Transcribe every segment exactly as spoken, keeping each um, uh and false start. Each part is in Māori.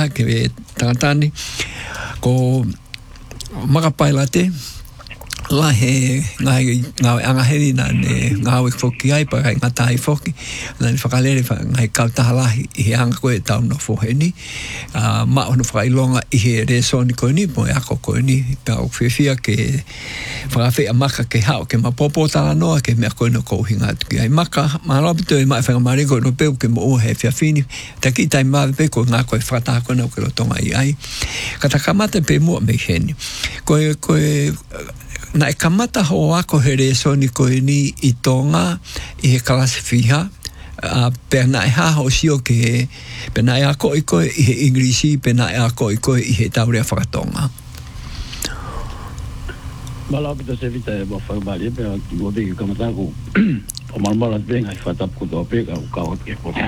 tonga ke tangatani ko makapailate la he ngai ngai anga heri na ne ngau foki ai pa ngai tai foki na ni fakalere fa ngai ka tala i anga ko e tau no fo heni a ma ono fa ilonga i he re soni ko ni mo ya ko ko ni pa o fefia ke fa fe maka ke ha ke ma popo tala no ke me ko no ko hinga ki ai maka ma lo bito ma fa ma ringo no pe ke mo he fia fini ta ki tai ma pe ko nga ko fa ta ko no ko tonga i ai kata kamate pe mo me heni ko ko na e kamata ho ako here soni ko ni i tonga i he kalasifiha a pena e ha ho sio ke pena e ako i ko i he inglisi pena e ako i ko i he taurea whakatonga mala pita se vita e mo whakabali pe a ki ngode ki kamata ko o malmala venga i whatap ko to pe ka u ka o ke po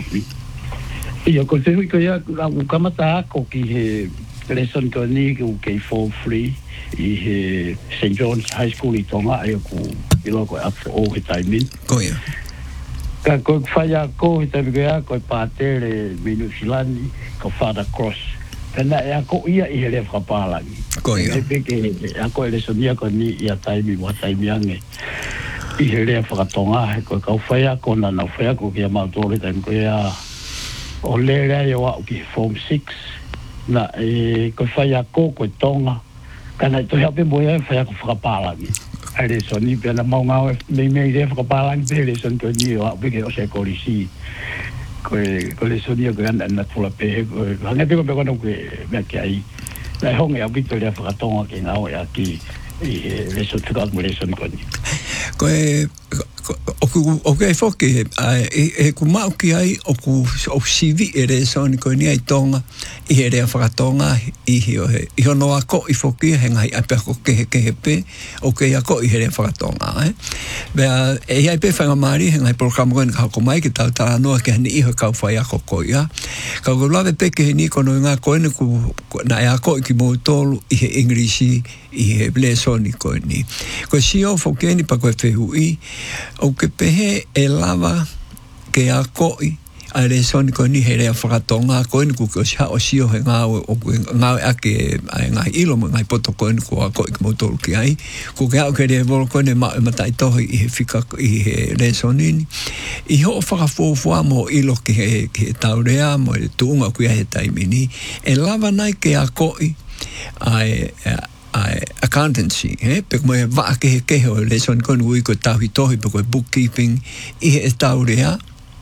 i o ko se hui ko ia u kamata ako ki he lesson ko ni ki u ke for free i he Saint John's High School i tonga e ku i loko e afu o he taimin. Ko ia. Ka ko whaia ko he taimin ko ia ko e pātere minu silani ko Father Cross. Pena e ako ia i he le whakapālangi. Ko ia. E peke e ako e le sonia ko ni i a taimi wa taimi ange. I he le whakatonga he ko kau whaia ko na na whaia ko ki a mautore taimin ko ia o le rea i o au ki Form six na e ko whaia ko ko e tonga kana to help mo ia fa ko whakapalangi. Ai so ni pena maunga me me ia whakapalangi pe le son ko ni o pe o se ko risi. Ko ko le so ni ko ana na tula pe ko hanga pe ko pe ko no ke me ke ai. Na honga ia bito le whakatonga ke ngau ia ki le so tuka mo le son ko ni. Ko e o ku o ke foke e ku mau ki ai o ku o sivi e re so ni ko ni ai tonga i he rea whakatonga i hi o he i hono ako i foki he ngai ape ako ke he ke he pe o ke ako i he rea whakatonga eh? Bea e ai pe whangamari he ngai programa koe ni kako mai ki tau tala noa ke hani iho kau whai ako ko ia kau ko lawe pe ke he ni kono i ngā koe ni ku na e ako i ki mou tolu i he ingrisi i he bleso ni koe ni ko si o foke ni pa koe whehu i o ke pehe e lava ke ako i a re soni ko ni he rea whakatonga ko ni ku ke o siha o sio he ngā o ngā ake ngā ilo mo ngā poto ko ni ku a ko i ki motoro ki ai ku ke au ke rea volo ko ni ma e matai tohi i he whika i he re soni ni i ho whakafofua mo ilo ki he, ki he taurea mo e tuunga ku ia he taimini e lava nai ke a ko i ai ai accountancy eh pe mo va ke he ke ho le son kon ui ko tahi tohi pe ko bookkeeping i he taurea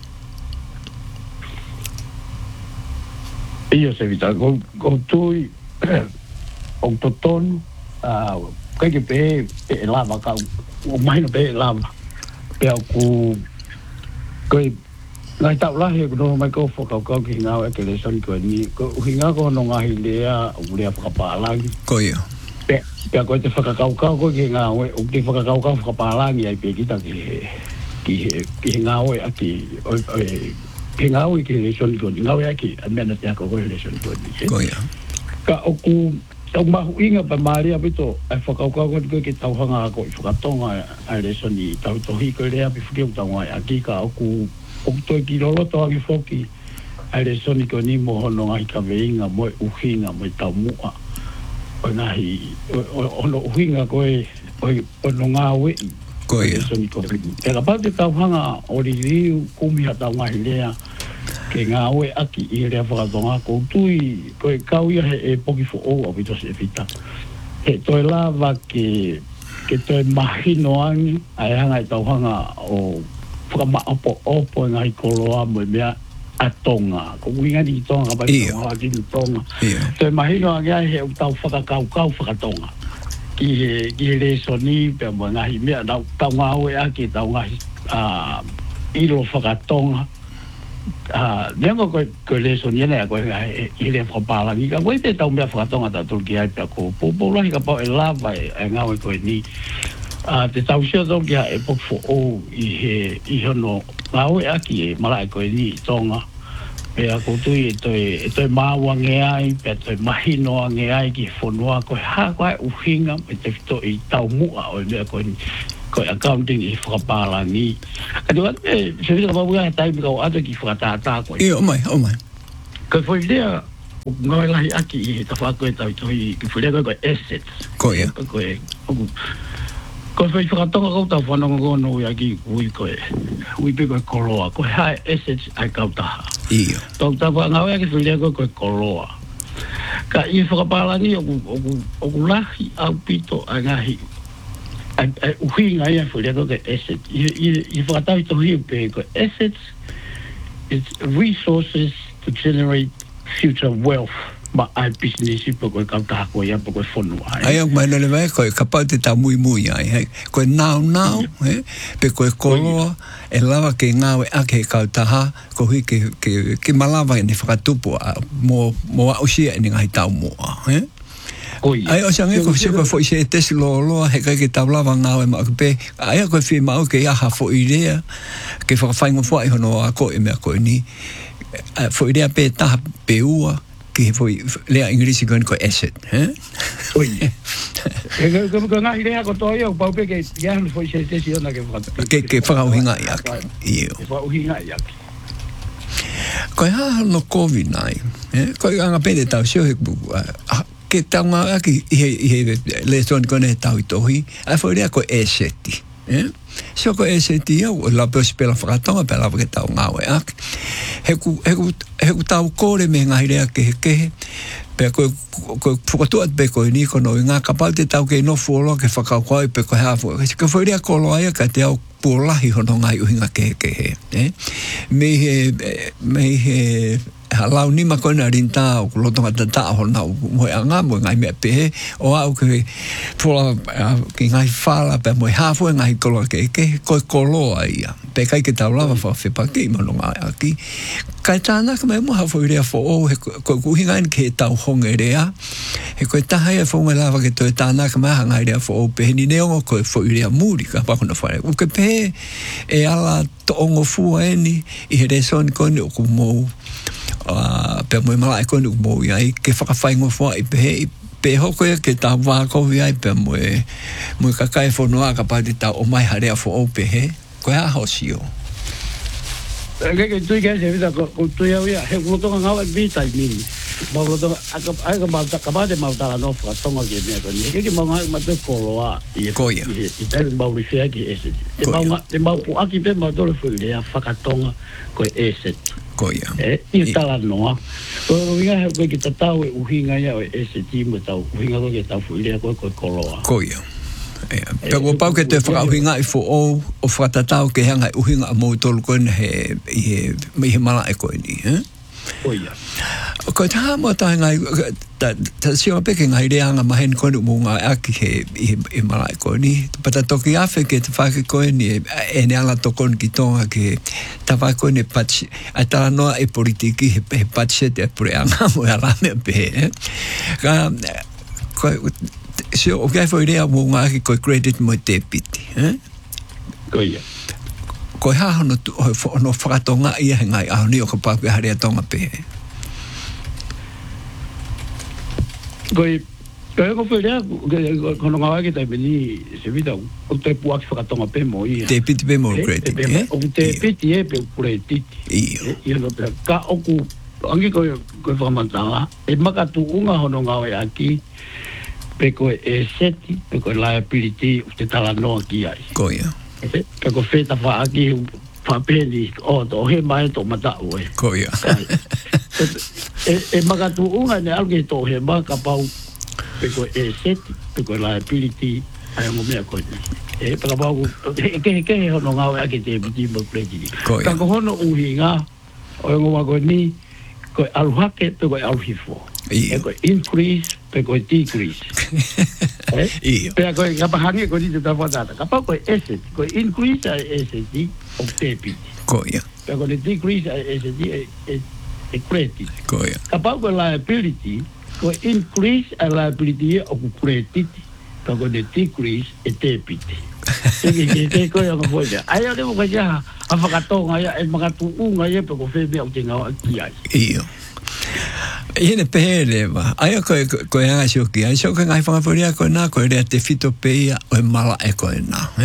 Io se vita go go tui o toton a kai ke pe pe lava ka o mai no pe lava pe ku kai ngai tau la he no mai ko fo ka ka ki nga e ke le son ko ni ko hinga ko no nga hilea o le fa pa la ko ia pe pe ko te fa ka ka ko ki nga o te fa ka ka fa pa la ni ai pe ki ta ki ki ki nga o aki o ke ngau i ke le son ko ngau ia ki a mena te ko le son ko ni ko ia ka o ku o mahu inga pa maria bito ai whakauka ko ko ke tauhanga ko i whakatonga ai le son i tau tohi ko le api whuki o tau ai aki ka o ku o toi ki rolo to aki whoki ai le son i ko ni mo hono ngai ka veinga mo uhinga mo tau mua o nahi o no uhinga ko e o no ngā we ko ia e ka pate tauhanga o li riu kumi ha tau ngai lea ke ngā oe aki i rea whakatonga ko tui ko e kau ia he e poki fo o au ito se fita he toi lava ke ke toi mahino angi ai hanga i tauhanga o whakama opo opo ngai koloa mo e mea a tonga ko winga ni tonga pa i tonga ki ni tonga toi mahino angi ai he u tau whakakau kau whakatonga ki he ki he le soni pe mo ngahi mea tau ngā oe aki tau ngahi ilo whakatonga ah nengo ko ko le sonia ne ko i le fapala ni ka we te tau me whakatonga ta turki ai pa ko po po la ka pa e lava e nga ko ni ah te tau sia do kia e po fo o i he i hono nga o aki e mala ko ni tonga pe a ko tu e to e to ma wa nge ai pe to mahino nge ai ki fonua ko ha ko u hinga pe te to i tau mu o le ko ni ko accounting i whakapala ni. Ka tu e se vira pa buga tai ko ato ki whakatata ko. E o mai, o mai. Ka foi lea ngoi lahi aki i ta whako e tau tohi ki whirea koe koe assets. Ko ia. Koe, oku, koe whai whakatonga kau tau whanonga kono i aki ui koe, ui pe koe koloa, koe hae assets ai kau taha. Ia. Tau tau whangau aki whirea koe koe koloa. Ka i whakapalangi oku, oku, oku lahi au pito a ngahi, ai uhinga ia whirea koe koe assets. I whakatau i tohi pe koe assets, it's resources to generate future wealth, ma ai business po ko ka ta ko ya po ko fonu ai. Ai ang mai le vai ko kapal te ta muy muy ai. Ko now now, eh, pe ko koloa e lava ke ngawe ake ka ta ha ko hi ke ke ke malava ni fakatupu mo mo o sia ni ngai tau mo, eh. Ai o sange ko se ko foi se tes lo lo he ka ke tablava ngawe ma pe ai ko fi ma o ke ya ha fo idea ke fa fa ngo fo ai no ko e me ko ni foi idea pe ta pe ua que foi lea inglesi con co asset, eh? Oi. E que que na idea ko to yo pau pe que ya no foi se se na que que que fa o hinga ya. Io. Fa o hinga ya. Ko ha no covid nai, eh? Ko anga pe de tau sio que tanga aki i le son con e tau tohi, a foi lea co asset. Eh? So ko ese dia la pos pela fratonga pela que tau ngawe ak he ku he ku he ku tau kore me ngaire ke ke pe ko ko ko tu at pe ko ni ko no nga kapal te tau ke no folo ke faka ko pe ko ha fo ke foi dia ko lo ai ka te au pola hi no ngai u nga ke ke eh me he me he halau ni ma ko na rinta o lo tonga tata ho na mo anga mo ngai me pe o au ke pola ke ngai fala pe mo ha fo ngai ko ke ke ko ko lo ai pe kai ke taulava fa fe pa ke mo nga aki kai tana ka mo ha fo ria fo o ko ku hinga ke tau hongerea e ko ta hai fo me lava ke to tana ka ma hanga ria fo pe ni ne o ko fo ria muri ka pa no fa o ke pe e ala to ngo fu eni i re son kon ko mo a pe mo mala ko no mo ia ke fa ka fa ngo fo i pe pe hoko ke ta wa ko vi ai pe mo mo ka kai fo no ka pa ta o mai harea fo o pe he ko ha hosio ke ke tu ke se vida ko tu ya ya he ko to nga wa bi tai ni ba lo to aka aka ba ta ka ba de ma ta no fa to nga ke me ko ni ke ke ma ma te ko lo a i ko ya i te ba wi fe ke ese te ba te ba pu aki pe ma do le fu le fa ka tonga ko ese ko ya e i ta la no ko ro ya ko ke ta ta u hinga ya ese ti mo ta u hinga ko ke ta fu le ko ko ko lo a ko ya pe ko pau ke te fra hinga i fo o o fra tata ke hanga u hinga mo to ko he he me he mala e ko ni eh ko ya ko ta mo ta ngai ta ta sio pe ke ngai reanga ma hen ko mo nga aki he e mala e ko ni pa ta to ki afe ke te fa ke ko ni e ne ala to kon ki tonga ke ta va ko ne pat ata no e politiki he pat se te preanga mo ala me pe ka ko se o que foi idea mo nga ki ko credit mo te piti eh ko ia ko ha no no fratonga ia ngai a ni o ka pa ha ria tonga pe ko ko ko foi idea ko no nga ki te beni se vida o te pu ak fratonga pe mo ia te piti pe mo credit eh o te piti e pe credit ia ia no ka o ku angi ko ko fa mantanga e maka tu unga hono nga aki pe ko e seti pe ko liability te tala no ki ai ko ia pe ko feta fa aki fa peli o to he mai to mata o e ko ia e e maka tu unga ne alge to he maka pau pe ko e seti pe ko liability ai mo me ko e pe ka pau ke ke no nga aki te bi mo pleki ka ko hono uhinga o ngo wa ko ni ko aluhake pe ko aluhifo e ko increase pe ko decrease eh pe ko ka pa hange ko ni ta fa data ka pa ko asset ko increase asset o debit ko ya pe ko decrease asset e e credit ko ya ka pa ko liability ko increase a liability o credit pe ko decrease e debit e ke ke ko ya ko ya ai ale mo ka ya a fa ka to nga ya e ma ka tu nga ya pe ko fe be o tinga ki ai iyo Ine pele ma ai ko ko anga sio ki ai sio ka ngai fa foria ko na ko re te fito pe o mala e ko na eh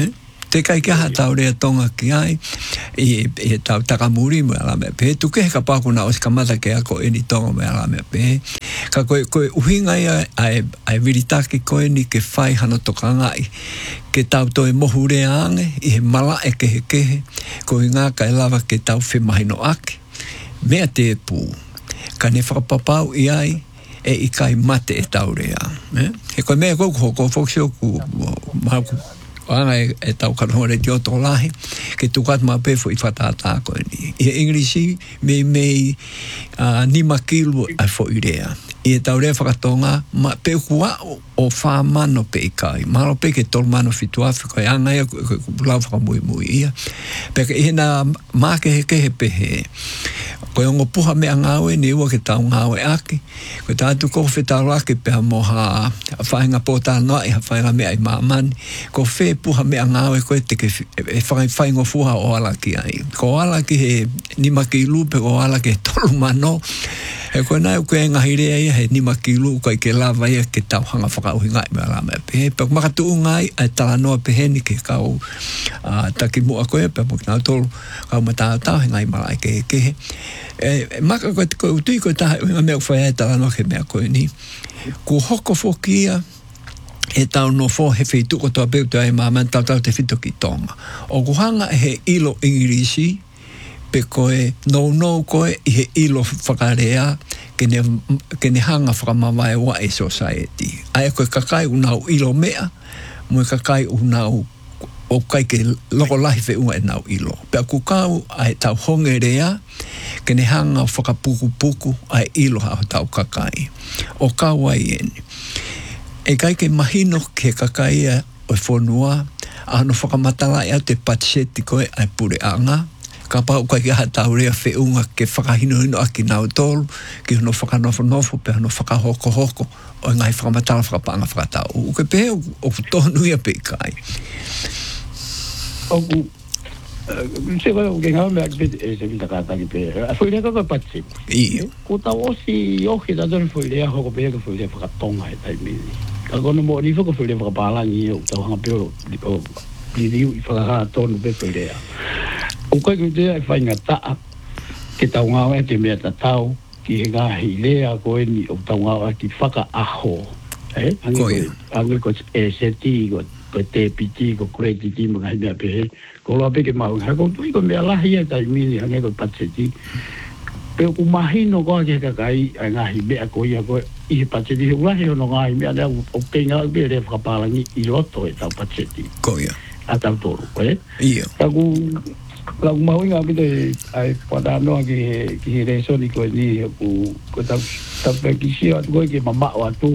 te kai kia hatau rea tonga ki ai, i e tau takamuri mo ala mea pe, tu ke ka paku na os kamata ke ako e ni tonga mo ala mea pe, ka koe, koe uhinga ia ai, ai viritaki koe ni ke whai hano toka ngai, ke tau toi mohu rea ange, i he mala e kehe kehe, koe ngā kai lava ke tau whemahino ake, mea te pū, ka ne whakapapau i ai, e i kai mate e tau rea. Eh? He koe mea kouku hoko whoksio ku maku anga e, e tau karohore te oto lahi, ke tukat maa pefo i whatātā koe ni. I e Englisi, mei mei uh, ni makilu ai fo i rea. I e tau rea whakatonga, ma pe kua o wha mano pe i kai. Maro pe ke tol mano fitu Afrika, e anga ia koe lau whakamui mui ia. Pe ke i na maa ke he ke he pehe. Koe ongo puha mea ngāwe ni ua ke tau ngāwe ake. Koe tātu ko whetaro ake pēha moha whainga pōtā noa i ha whainga mea i māmani. Ko whē puha mea ngāwe koe te ke e whaingo fuha o alaki ai. Ko alaki he nima ki lupe, ko alaki he tolu mano. E koe nai o koe ngahirea ia he nima ki lu koe ke lava ia ke tau hanga whakauhi ngai mea la mea pehe. Pēk makatu ngai ai tala noa peheni ke kau uh, taki mua koe pēk mok nau tolu kau matau tau he ngai malai ke kehe. E maka koe te koe utui koe taha uinga mea uwhai ai tala noa ke mea koe ni. Ko hoko whokia e tau no fo he whituko toa peutu ai māman tau tau te whitu ki tonga. O kuhanga he ilo ingirisi pe koe nou nou koe i he ilo whakarea ke ne, ke ne hanga whakamawai wa e society. Ai koe kakai unau ilo mea, mui kakai unau o kai ke loko lahi whe unga e nau ilo. Pea kukau ai tau honge rea, ke ne hanga whakapuku puku ai ilo hao tau kakai. O kau ai eni. E kai ke mahino ke kakai e o whonua, ano whakamatala ea te patseti koe ai pure anga, ka pau kai ke hatau rea whe unga ke whakahino hino aki nau tolu, ke hono whakanofo nofo, pe hono whakahoko hoko, o ngai whakamatala whakapanga whakatau. O ke pehe o tonu ia pe kai. Oku, se koe o ke ngau mea ki e se vita kātaki pehe. A whuirea kaka patsi. Iyo. Ko tau osi ohi tatoni whuirea hoko pehe ka whuirea whakatonga he taimini. Ka kono mo ni whaka whuirea whakapalangi o tau hanga peo o liriu i whakahā tonu pe whuirea. O kai kui tea e whainga taa ke tau ngau e te mea tatau ki he ngā hilea koe ni o tau ngau e ki whaka aho. Eh? Angi koe, ko e seti ko ko te piti ko kreti ti mga himea pehe ko loa peke mahu ha ko tui ko mea lahi e tai mini hange ko patseti pero ku mahino ko ke kakai ai ngā himea ko ia ko i he patseti he ulahi hono ngā himea lea o ke ngā ube re whakapalangi i roto e tau patseti ko ia a tau toru koe ia ka ku ka ku mahu inga pito ai patanoa ki he ki he resoni ko ni ku ko tau tau pekisia atu koe ke mamao atu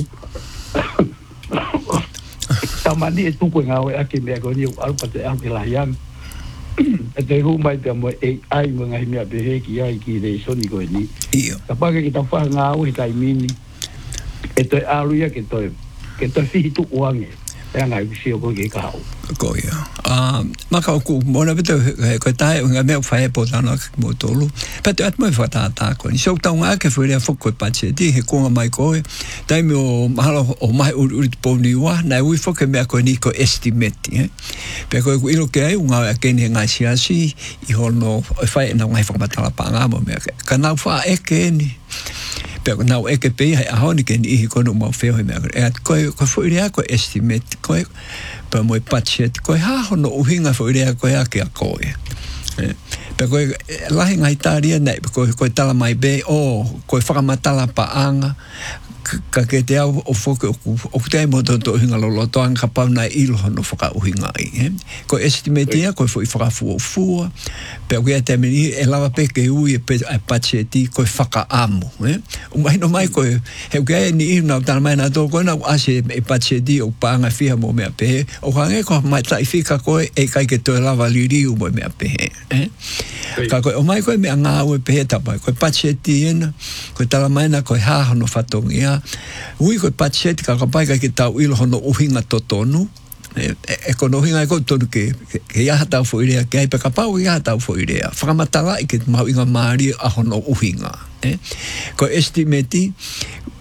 tamani e tuku ngau e ake mea koni o alpa te au ke lahiang e te hu mai te mo e ai mga himea pehe ki ai ki rei soni koe ni ka pake ki tau whaha ngau he tai mini e toi alu ia ke toi ke toi fihi tu uange e angai kusio koe ke kahau ko ia maka o ku mona pito koe tae unga mea whae po tano ake mo tolu pete at mo e whatata koe ni so tau ngā ke whuirea whoko e pache ti he konga mai koe taimi o mahalo o mai uri uri tupo niwa nai ui whoke mea koe ni ko estimate eh? Pe koe ku ilo ke ai unga e keni he ngai siasi i hono e whae e nau ngai whakamatala pa ngā mo mea ka nau wha eke ni pero nau eke pei hai ahoni ke ni ihi kono mau wheo he mea e at koe koe whuirea koe estimate koe pa moe patchet koe haho no uhinga whuirea koe ake a koe pe koe lahi ngai tāria nei pe koe koe tala mai be o koe whakamatala pa anga ka ke te au o whoke o kutei mo tonto uhinga lolo toanga ka pau nai ilo no whaka uhinga i koe estimate ia koe whui whakafua fua pe koe te meni e lawa pe ke ui e pe a patcheti koe whaka amu o mai no mai koe he koe ni ino nau tana mai na tō koe nau ase e patcheti o paanga whiha mo mea pehe o hange koe mai tai whika koe e kai ke toi lawa liriu mo mea pehe ka koe o mai koe mea ngā ue pehe tapai koe patcheti ena koe tala mai na koe haha no whatongia ui koe patcheti ka kapai ka ke tau ilo hono uhinga totonu e, e kono uhinga e koe tonu ke ke iaha tau whoirea ke ai pe kapau iaha tau whoirea whakamatala i ke mau inga maari a hono uhinga eh? Koe estimeti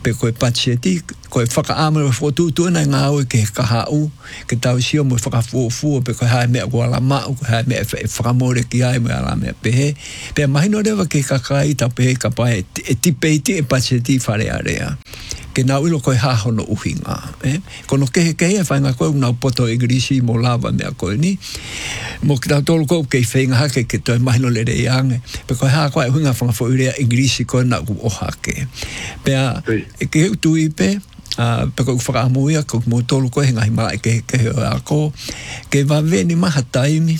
pe koe pacheti, koe whakaamara whotutua na ngā oe ke kahau, ke tau sio mo whakafuofua, pe koe hae mea kua la mau, koe hae mea whakamore ki ai mea la mea pehe. Pe mahino rewa ke kakai tau pehe ka pae, e tipeiti e pacheti whare area. Ke nau ilo koe hahono uhinga. Eh? Kono kehe kehe e whainga koe unau poto ingrisi mo lava mea koe ni. Mo ki tau tolu koe kei whainga hake ke toi mahino le re iange. Pe koe haa koe uhinga whanga fo irea ingrisi koe na ku o hake. Pea, e ke heu tui pe, uh, pe koe whakaamuia, koe mo tolu koe hinga himara e kehe kehe o a ko. Ke waweni maha taimi,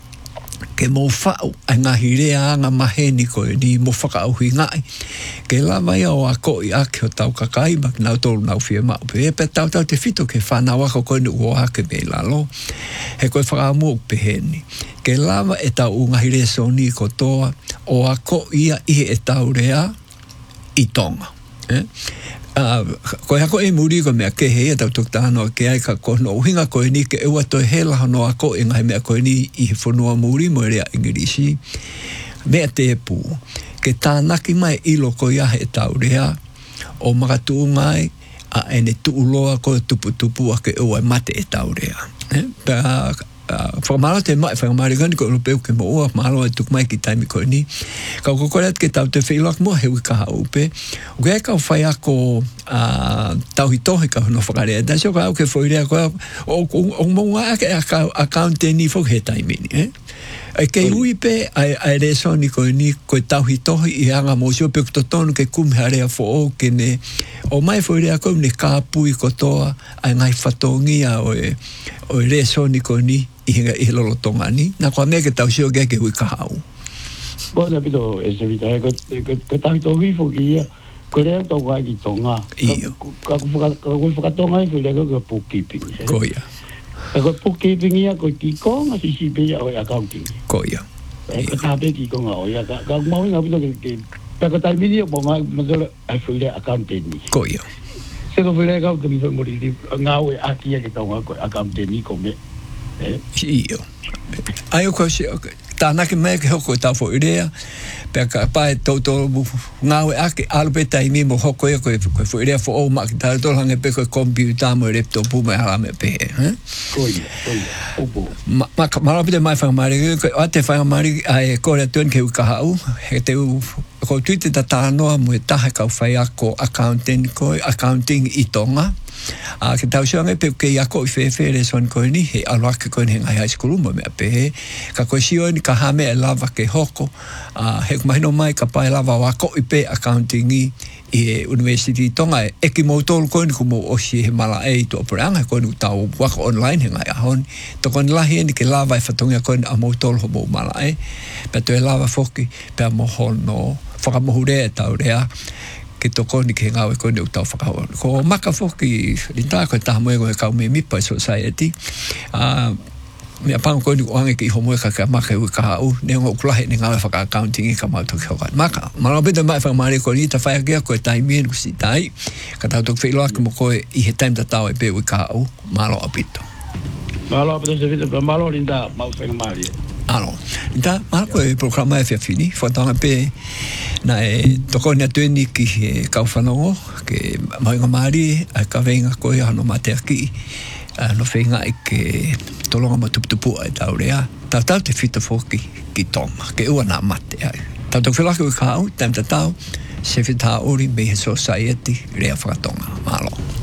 ke mo whau ai ngā hirea anga maheni koe ni mo whakauhi ngai. Ke lava ia o a koi ake o tau kakai, mak nau tolu nau fia mau. Pe e pe tau tau te whito ke whanau ako koe ni ua ake me lalo. He koe whakaamu o peheni. Ke lava e tau unga hirea soni ko toa o a ko ia i e tau rea i tonga. Eh? Uh, koe hako e muri ko mea ke hea tau tuk tāno ke ai ka kono uhinga koe ni ke ewa toi he laha no ako e ngai mea koe ni i he whanua muri mo rea ingirisi mea te pū ke tānaki mai ilo koe ahe e tau rea o makatu ngai a ene tuuloa koe tupu tupu a ke ewa mate e tau rea eh? Pea whakamaro te mai, whakamari gani ko ilo peu ke mo ua, mahalo e tuk mai ki taimi koe ni. Kau kokoreat ke tau te whiloak mua hewi ka haupe. O ke kau whai ako uh, tau hitohi ka hono whakarea. Tasi o ka au ke whoirea koe, o monga ake akaunte ni whok he taimi ni, eh? E kei ui pe, ai re so ni koe ni, koe tau hitohi i hanga mo sio pe kutotonu ke kume harea fo o ke ne, o mai whoirea koe ne kāpui kotoa, ai ngai whatongia o e, o e re so ni koe ni, i hinga i lolo tonga ni, na koa mea ke tau sio ke ke hui ka hau. Bona pito e se vita, ko tau hitohi fo ki ia, ko rea tau kai ki tonga. Iyo. Ka koe whakatonga i whaile koe bookkeeping. Ko ia. Ka koe bookkeeping ia koe ki konga si si pe ia o accounting. Ko ia. Ka tāpe ki konga o ia, ka maui ngā pito ke ka ka taimini o bonga magala ai whaile accounting ni. Ko ia. Se ko whaile kau ke mi whai mori ngā oe akia ke tonga koe accounting ni ko me. Iyo. Ai o koe se, tānake mea ke hoko e tau fo irea, pea ka pae tau tau ngāwe ake alupe taimi mo hoko e koe fo irea fo o maki tāre tolo hange pe koe kompiuta mo e repto pume halame pehe. Koia, koia, upo. Marapite mai whangamari, a te whangamari ai kore atuen ke uka hau, he te u, ko tuite ta tānoa mo e tahe kau whai ako accounting koe, accounting i tonga, a ke tau siange pe ke iako i whewhere son koe ni, he aluake koe ni ngai high school mo mea pehe, ka koe sio ni ka hame e lava ke hoko, a he kumahino mai ka pae lava wako i pe accounting i i e University Tonga e eki mo tolu koe ni kumo osi he mala e i to operanga koe ni tau wako online he ngai ahon, to koe ni lahi e ni ke lava e whatongia koe ni a mo tolu ho mo mala e, pe to e lava foki pe a moho no whakamohure e tau rea, ke toko ni ke ngāwe koe ni utau whakahau. Ko maka foki, ni tā koe taha moe koe kau me mipa society, uh, mea pango koe ni oange ki iho moe ka ka maka ui ka hau, ne ngō kulahe ni ngāwe whaka accounting i ka mautoki hokan. Maka, marau pita mai whakamari koe ni ta whaia kia koe taimi e nukusi tai, ka tau tuk whiloaki mo koe i he taim ta tau e pe ui ka hau, malo apito. Malo apito se vita, malo rinda mau whakamari. Alo, nita, mara koe programa e whiawhini, whatanga pe na e toko ni atueni ki he kauwhanongo, ke mahinga maari, a ka venga koe hano mateaki, no whenga i ke tolonga matuputupu ai tau rea, tau tau te whita fōki ki tonga, ke ua nā mate ai. Tau tau whelaki ui ka au, taim ta tau, se whita ori me he society rea whakatonga, malo.